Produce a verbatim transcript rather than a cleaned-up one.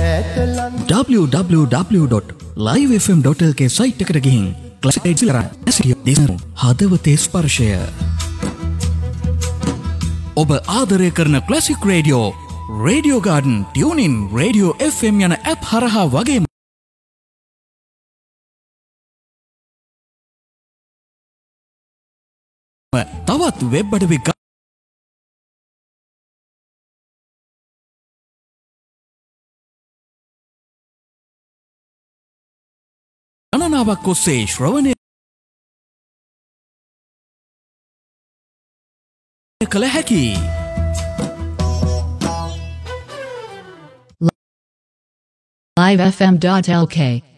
w w w dot live f m dot l k site එකට ගිහින් classic radio කරා දිසන හදවතේ ස්පර්ශය ඔබ ආදරය කරන classic radio radio garden tune ඉන් රේඩියෝ එෆ් එම් යන ඇප් හරහා වගේම තවත් වෙබ් අඩවි ගණනාවක් ඔස්සේ ශ්‍රවණය කළ හැකි live f m dot l k